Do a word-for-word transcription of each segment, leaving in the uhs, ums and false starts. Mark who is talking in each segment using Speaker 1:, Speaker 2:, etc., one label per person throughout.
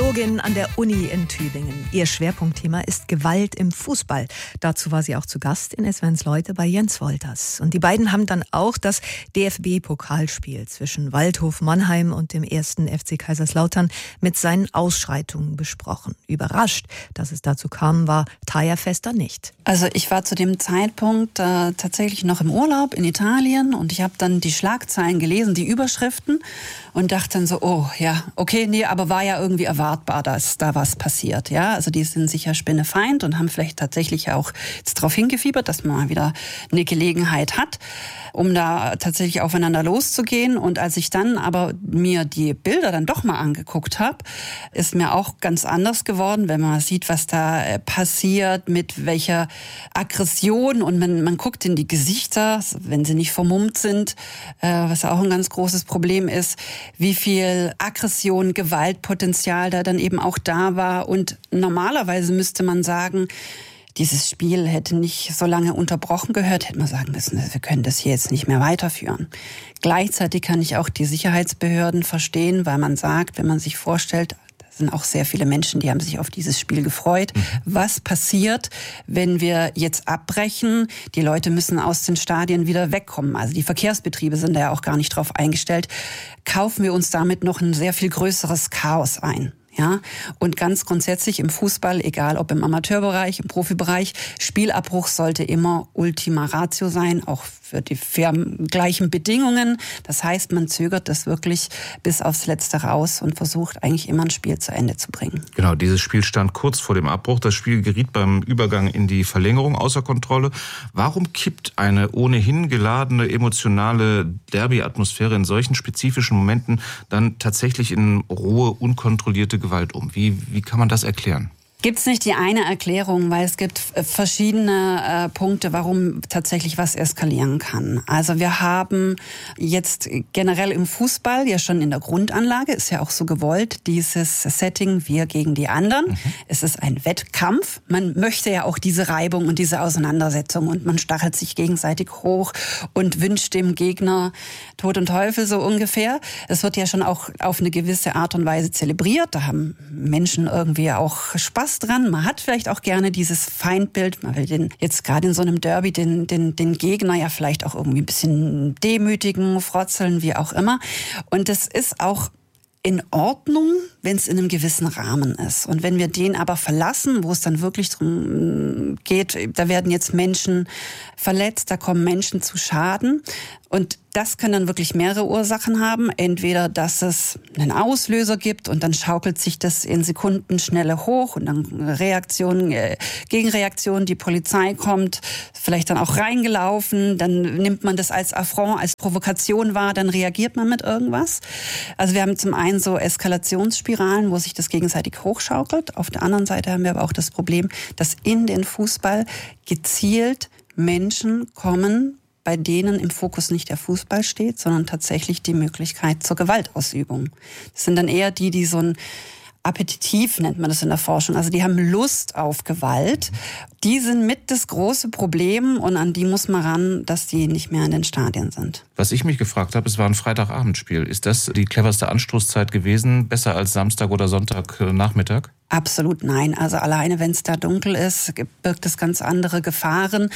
Speaker 1: Kriminologin an der Uni in Tübingen. Ihr Schwerpunktthema ist Gewalt im Fußball. Dazu war sie auch zu Gast in S W R's Leute bei Jens Wolters. Und die beiden haben dann auch das D F B-Pokalspiel zwischen Waldhof Mannheim und dem ersten F C Kaiserslautern mit seinen Ausschreitungen besprochen. Überrascht, dass es dazu kam, war Taya Fester nicht.
Speaker 2: Also ich war zu dem Zeitpunkt äh, tatsächlich noch im Urlaub in Italien und ich habe dann die Schlagzeilen gelesen, die Überschriften und dachte dann so, oh ja, okay, nee, aber war ja irgendwie erwartbar, dass da was passiert. Ja, also die sind sicher Spinnefeind und haben vielleicht tatsächlich auch jetzt darauf hingefiebert, dass man mal wieder eine Gelegenheit hat, um da tatsächlich aufeinander loszugehen. Und als ich dann aber mir die Bilder dann doch mal angeguckt habe, ist mir auch ganz anders geworden, wenn man sieht, was da passiert, mit welcher Aggression und man, man guckt in die Gesichter, wenn sie nicht vermummt sind, äh, was auch ein ganz großes Problem ist, wie viel Aggression, Gewaltpotenzial da dann eben auch da war. Und normalerweise müsste man sagen, dieses Spiel hätte nicht so lange unterbrochen gehört, hätte man sagen müssen, wir können das hier jetzt nicht mehr weiterführen. Gleichzeitig kann ich auch die Sicherheitsbehörden verstehen, weil man sagt, wenn man sich vorstellt, da sind auch sehr viele Menschen, die haben sich auf dieses Spiel gefreut. Mhm. Was passiert, wenn wir jetzt abbrechen? Die Leute müssen aus den Stadien wieder wegkommen. Also die Verkehrsbetriebe sind da ja auch gar nicht drauf eingestellt. Kaufen wir uns damit noch ein sehr viel größeres Chaos ein? Ja, und ganz grundsätzlich im Fußball, egal ob im Amateurbereich, im Profibereich, Spielabbruch sollte immer Ultima Ratio sein, auch für die für gleichen Bedingungen. Das heißt, man zögert das wirklich bis aufs Letzte raus und versucht eigentlich immer ein Spiel zu Ende zu bringen.
Speaker 3: Genau, dieses Spiel stand kurz vor dem Abbruch. Das Spiel geriet beim Übergang in die Verlängerung außer Kontrolle. Warum kippt eine ohnehin geladene, emotionale Derby-Atmosphäre in solchen spezifischen Momenten dann tatsächlich in rohe, unkontrollierte Gewalt um? Wie, wie kann man das erklären?
Speaker 2: Gibt es nicht die eine Erklärung, weil es gibt verschiedene äh, Punkte, warum tatsächlich was eskalieren kann. Also wir haben jetzt generell im Fußball ja schon in der Grundanlage, ist ja auch so gewollt, dieses Setting wir gegen die anderen. Mhm. Es ist ein Wettkampf. Man möchte ja auch diese Reibung und diese Auseinandersetzung und man stachelt sich gegenseitig hoch und wünscht dem Gegner Tod und Teufel so ungefähr. Es wird ja schon auch auf eine gewisse Art und Weise zelebriert. Da haben Menschen irgendwie auch Spaß dran. Man hat vielleicht auch gerne dieses Feindbild. Man will den jetzt gerade in so einem Derby den, den, den Gegner ja vielleicht auch irgendwie ein bisschen demütigen, frotzeln, wie auch immer. Und das ist auch in Ordnung, wenn es in einem gewissen Rahmen ist. Und wenn wir den aber verlassen, wo es dann wirklich darum geht, da werden jetzt Menschen verletzt, da kommen Menschen zu Schaden. Und das können dann wirklich mehrere Ursachen haben. Entweder, dass es einen Auslöser gibt und dann schaukelt sich das in Sekundenschnelle hoch und dann Reaktionen, äh, Gegenreaktionen, die Polizei kommt, vielleicht dann auch reingelaufen, dann nimmt man das als Affront, als Provokation wahr, dann reagiert man mit irgendwas. Also wir haben zum einen so Eskalationsspiralen, wo sich das gegenseitig hochschaukelt. Auf der anderen Seite haben wir aber auch das Problem, dass in den Fußball gezielt Menschen kommen, bei denen im Fokus nicht der Fußball steht, sondern tatsächlich die Möglichkeit zur Gewaltausübung. Das sind dann eher die, die so ein Appetitiv, nennt man das in der Forschung, also die haben Lust auf Gewalt. Die sind mit das große Problem und an die muss man ran, dass die nicht mehr in den Stadien sind.
Speaker 3: Was ich mich gefragt habe, es war ein Freitagabendspiel. Ist das die cleverste Anstoßzeit gewesen? Besser als Samstag oder Sonntagnachmittag?
Speaker 2: Absolut nein. Also alleine, wenn es da dunkel ist, birgt es ganz andere Gefahren.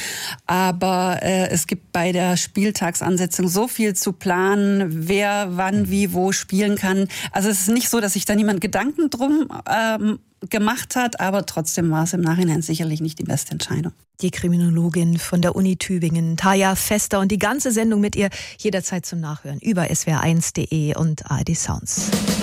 Speaker 2: Aber äh, es gibt bei der Spieltagsansetzung so viel zu planen, wer wann wie wo spielen kann. Also es ist nicht so, dass sich da niemand Gedanken drum ähm, gemacht hat, aber trotzdem war es im Nachhinein sicherlich nicht die beste Entscheidung.
Speaker 1: Die Kriminologin von der Uni Tübingen, Taya Fester, und die ganze Sendung mit ihr jederzeit zum Nachhören über S W R eins punkt de und A R D Sounds.